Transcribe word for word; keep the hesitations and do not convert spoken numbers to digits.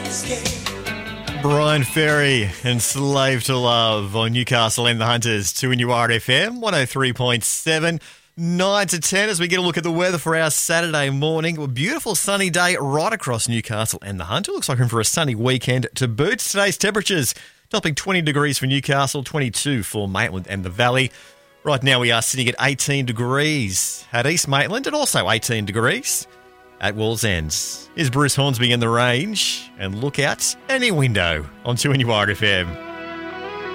Brian Ferry and Slave to Love on Newcastle and the Hunters, two in your R F M, one oh three point seven, nine to ten as we get a look at the weather for our Saturday morning. A beautiful sunny day right across Newcastle and the Hunter. Looks like we're in for a sunny weekend to boot. Today's temperatures topping twenty degrees for Newcastle, twenty-two for Maitland and the Valley. Right now we are sitting at eighteen degrees at East Maitland and also eighteen degrees at Wallsends. Here's Bruce Hornsby in the range and look out any window on two N U R F M.